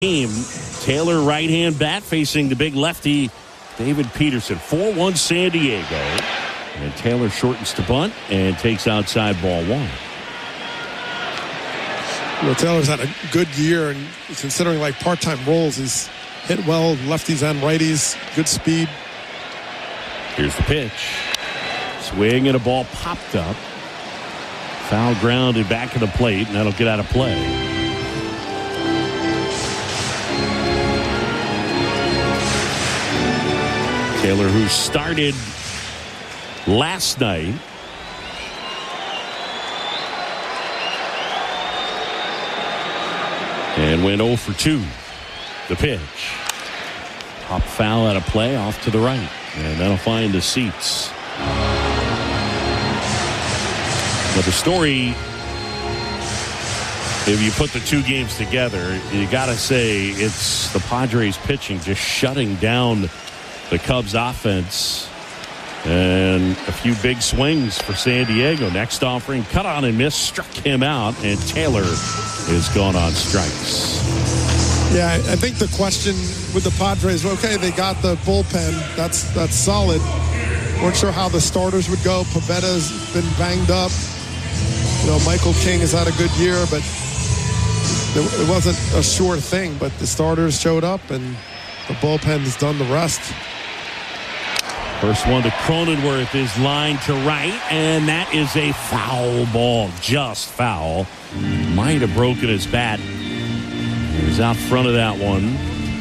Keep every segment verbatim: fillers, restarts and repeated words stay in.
team. Taylor right-hand bat facing the big lefty, David Peterson. four one San Diego. And Taylor shortens to bunt and takes outside ball one. Well, Taylor's had a good year, and considering like part-time roles, he's hit well, lefties and righties, good speed. Here's the pitch. Swing and a ball popped up. Foul grounded back of the plate, and that'll get out of play. Taylor, who started last night, and went oh for two. The pitch. Pop foul out of play, off to the right. And that'll find the seats. But the story, if you put the two games together, you got to say it's the Padres pitching just shutting down the Cubs offense. And a few big swings for San Diego. Next offering, cut on and miss, struck him out, and Taylor is gone on strikes. Yeah, I think the question with the Padres, okay, they got the bullpen. That's that's solid. Weren't sure how the starters would go. Pavetta's been banged up. You know, Michael King has had a good year, but it wasn't a sure thing. But the starters showed up, and the bullpen has done the rest. First one to Cronenworth is lined to right, and that is a foul ball. Just foul. Might have broken his bat. He was out front of that one.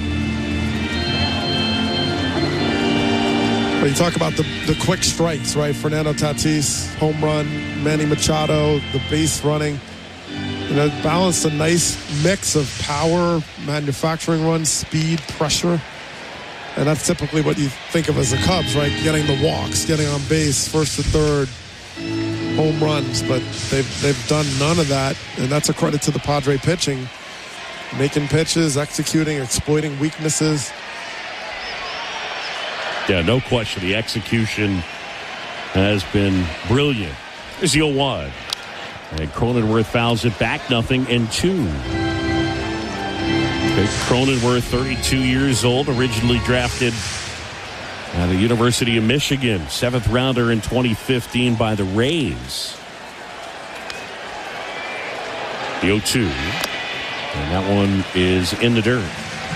Well, you talk about the, the quick strikes, right? Fernando Tatis, home run. Manny Machado, the base running. You know, balanced a nice mix of power, manufacturing runs, speed, pressure. And that's typically what you think of as the Cubs, right? Getting the walks, getting on base, first to third, home runs. But they've, they've done none of that. And that's a credit to the Padre pitching. Making pitches, executing, exploiting weaknesses. Yeah, no question. The execution has been brilliant. Here's the oh one. And Cronenworth fouls it back, nothing and two. Cronenworth, thirty-two years old, originally drafted at the University of Michigan. Seventh rounder in twenty fifteen by the Rays. The oh two. And that one is in the dirt.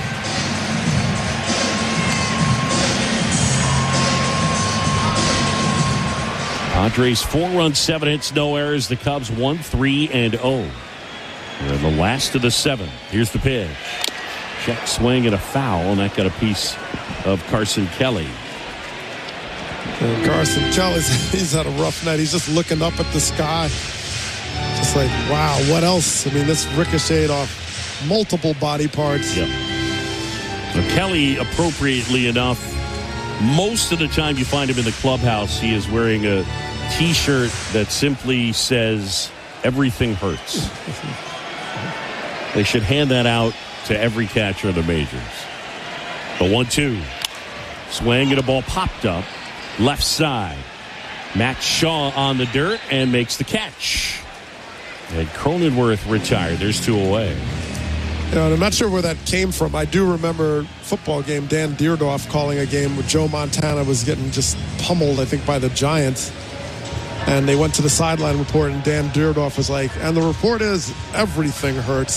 Padres four runs, seven hits, no errors. The Cubs one, three, and oh. They're the last of the seven. Here's the pitch. Check swing and a foul, and that got a piece of Carson Kelly. And Carson Kelly's he's had a rough night. He's just looking up at the sky. Just like, wow, what else? I mean, this ricocheted off multiple body parts. Yep. Now, Kelly, appropriately enough, most of the time you find him in the clubhouse, he is wearing a T-shirt that simply says, "Everything hurts." They should hand that out to every catcher in the majors. The one two. Swing and a ball popped up. Left side. Matt Shaw on the dirt and makes the catch. And Cronenworth retired. There's two away. You know, I'm not sure where that came from. I do remember football game, Dan Dierdorf calling a game where Joe Montana was getting just pummeled, I think, by the Giants. And they went to the sideline report, and Dan Dierdorf was like, and the report is everything hurts.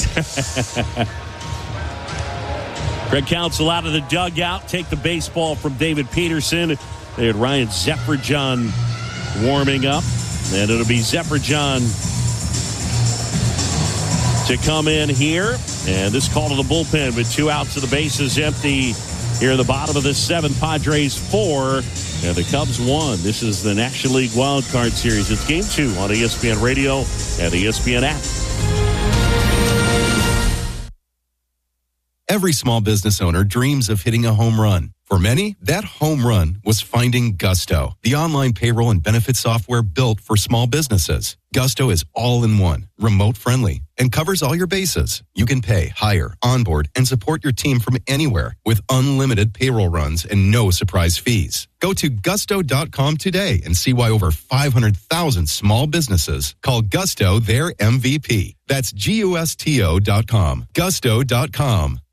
Craig Counsell out of the dugout. Take the baseball from David Peterson. They had Ryan Zephyrdjian warming up. And it'll be Zephyrdjian to come in here. And this call to the bullpen with two outs to the bases empty here in the bottom of this seven. Padres four. And the Cubs won. This is the National League Wild Card Series. It's game two on E S P N Radio and the E S P N app. Every small business owner dreams of hitting a home run. For many, that home run was finding Gusto, the online payroll and benefit software built for small businesses. Gusto is all-in-one, remote-friendly, and covers all your bases. You can pay, hire, onboard, and support your team from anywhere with unlimited payroll runs and no surprise fees. Go to gusto dot com today and see why over five hundred thousand small businesses call Gusto their M V P. That's G U S T O dot com. Gusto dot com.